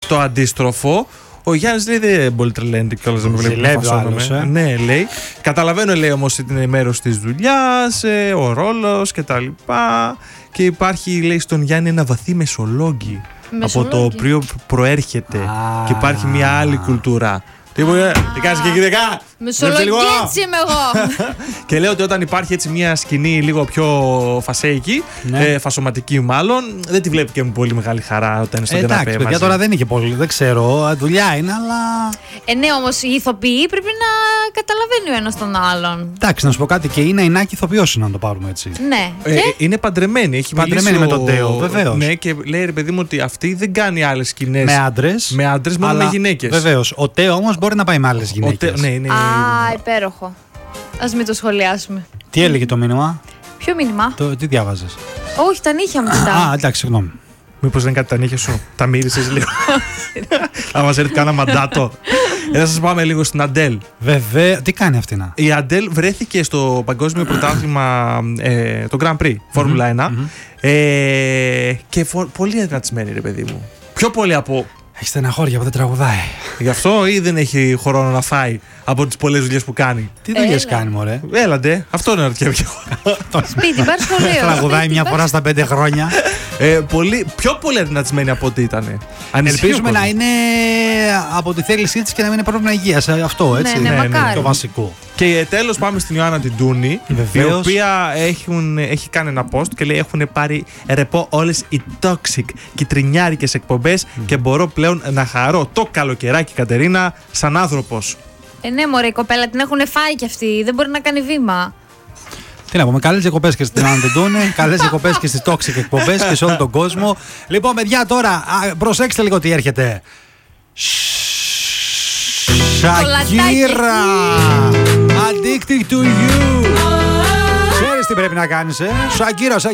στο αντίστροφο, ο Γιάννης λέει δεν πολύ τρελαίνεται κιόλας, δεν με βλέπει να φασώνομαι. Ναι, λέει. Καταλαβαίνω, λέει, όμως ότι είναι μέρος της δουλειάς, ο ρόλος κτλ. Και υπάρχει, λέει, στον Γιάννη ένα βαθύ μεσολόγγι από το οποίο προέρχεται και υπάρχει μια άλλη κουλτούρα. Τι κάνεις και εκεί δεκά! Μεσολογγέτσι είμαι εγώ! Και λέω ότι όταν υπάρχει έτσι μια σκηνή λίγο πιο φασέικη, φασωματική μάλλον, δεν τη βλέπει και με πολύ μεγάλη χαρά όταν είναι στον καναπέ. Εντάξει, παιδιά, τώρα δεν είχε πολύ, δεν ξέρω, δουλειά είναι, αλλά. Ναι, όμως οι ηθοποιοί πρέπει να καταλαβαίνει ο ένας τον άλλον. Εντάξει, να σου πω κάτι, και είναι Ινάκη ηθοποιός, να το πάρουμε έτσι. Ναι. Είναι παντρεμένη, έχει παντρεμένη με τον Τέο, βεβαίως. Ναι, και λέει, ρε παιδί μου, ότι αυτή δεν κάνει άλλες σκηνές με άντρες, μόνο με γυναίκες. Βεβαίως. Ο Τέο όμως μπορεί να πάει με άλλες γυναίκες. Α, υπέροχο. Ας μην το σχολιάσουμε. Τι έλεγε το μήνυμα? Ποιο μήνυμα? Τι διάβαζες? Όχι, τα νύχια μου κοιτάω. Α, εντάξει, συγγνώμη. Μήπως δεν είναι κάτι τα νύχια σου? Τα μύρισες λίγο? Θα μας έρθει κάνα μαντάτο. Θα σας πάμε λίγο στην Αντέλ. Βέβαια, τι κάνει αυτή να? Η Αντέλ βρέθηκε στο παγκόσμιο πρωτάθλημα, το Grand Prix, Φόρμουλα 1. Και πολύ εργατισμένη, ρε παιδί μου. Πιο πολύ από. Έχει στεναχώρια που δεν τραγουδάει. Γι' αυτό ή δεν έχει χρόνο να φάει από τις πολλές δουλειές που κάνει? Τι δουλειές κάνει, μωρέ? Έλαντε, αυτό είναι ερωτιέμαι κι εγώ. Σπίτι, πάρει σχολείο. Τραγουδάει μια φορά στα 5 χρόνια. Πιο πολύ εργατισμένη από ό,τι ήταν. Ελπίζουμε να είναι από τη θέλησή της και να μην είναι πρόβλημα υγείας. Αυτό, έτσι. Ναι, το βασικό. Και τέλος πάμε στην Ιωάννα την Τούνη, η οποία έχει κάνει ένα post και λέει έχουν πάρει ρεπό όλες οι toxic και τρινιάρικες εκπομπές και μπορώ πλέον να χαρώ το καλοκαιράκι, Κατερίνα, σαν άνθρωπος. Ναι, μωρέ, η κοπέλα την έχουν φάει κι αυτή, δεν μπορεί να κάνει βήμα. Τι να πούμε, καλές διακοπές και στην Ιωάννα την Τούνη, καλές διακοπές και στις toxic εκπομπές και σε όλο τον κόσμο. Λοιπόν, παιδιά, τώρα προσέξτε λίγο τι έρχεται. Σακύρα! Addicted to you! Ξέρεις τι πρέπει να κάνεις, Σακύρα,